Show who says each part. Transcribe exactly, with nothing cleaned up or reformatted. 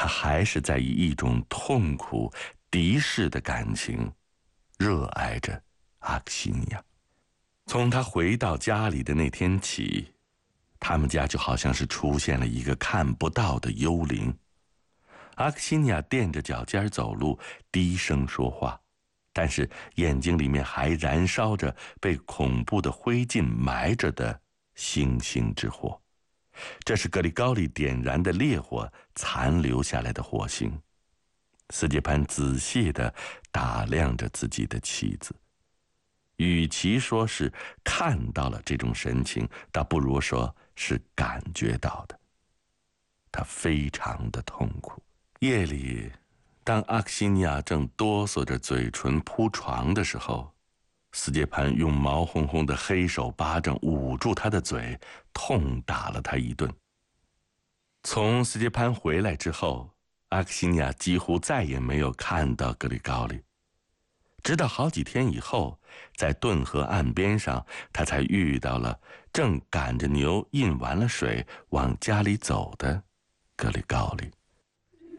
Speaker 1: 他还是在以一种痛苦、敌视的感情热爱着阿克西尼亚。从他回到家里的那天起，他们家就好像是出现了一个看不到的幽灵。阿克西尼亚垫着脚尖走路，低声说话，但是眼睛里面还燃烧着被恐怖的灰烬埋着的星星之火。这是格里高利点燃的烈火残留下来的火星。斯捷潘仔细地打量着自己的妻子，与其说是看到了这种神情，倒不如说是感觉到的。他非常的痛苦。夜里，当阿克西尼亚正哆嗦着嘴唇铺床的时候，斯捷潘用毛烘烘的黑手巴掌捂住他的嘴，痛打了他一顿。从斯捷潘回来之后，阿克西尼亚几乎再也没有看到格里高利。直到好几天以后，在顿河岸边上，他才遇到了正赶着牛饮完了水往家里走的格里高利。